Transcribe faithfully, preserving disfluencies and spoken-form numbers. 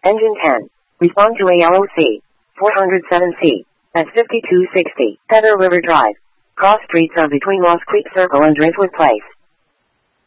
Engine ten. Respond to A L O C. four oh seven C. At fifty-two sixty. Feather River Drive. Cross streets are between Lost Creek Circle and Driftwood Place.